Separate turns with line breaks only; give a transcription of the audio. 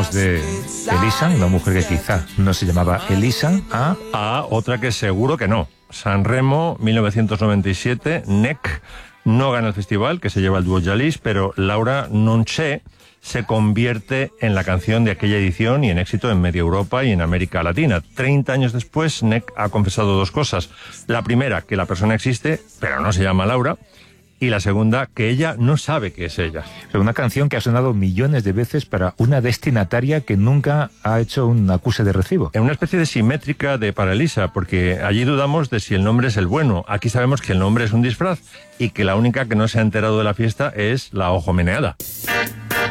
pasamos de Elisa, una mujer que quizá no se llamaba Elisa,
a otra que seguro que no. Sanremo, 1997, NEC no gana el festival, que se lleva el dúo Jalis, pero Laura Non C'è se convierte en la canción de aquella edición y en éxito en media Europa y en América Latina. 30 años después, NEC ha confesado dos cosas. La primera, que la persona existe, pero no se llama Laura. Y la segunda, que ella no sabe que es ella.
Pero una canción que ha sonado millones de veces para una destinataria que nunca ha hecho un acuse de recibo.
En una especie de simétrica de para Elisa, porque allí dudamos de si el nombre es el bueno. Aquí sabemos que el nombre es un disfraz y que la única que no se ha enterado de la fiesta es la ojo meneada.